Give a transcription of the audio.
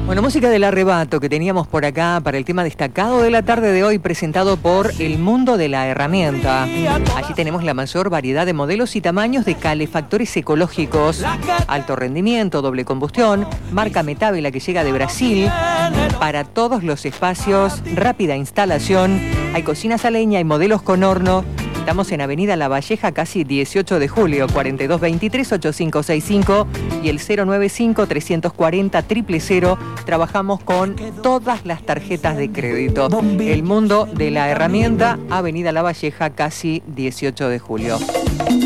Bueno, música del arrebato que teníamos por acá para el tema destacado de la tarde de hoy, presentado por El Mundo de la Herramienta. Allí tenemos la mayor variedad de modelos y tamaños de calefactores ecológicos, alto rendimiento, doble combustión, marca Metabela que llega de Brasil, para todos los espacios, rápida instalación, hay cocinas a leña y modelos con horno. Estamos en Avenida La Valleja, casi 18 de julio, 4223-8565 y el 095-340-000. Trabajamos con todas las tarjetas de crédito. El Mundo de la Herramienta, Avenida La Valleja, casi 18 de julio.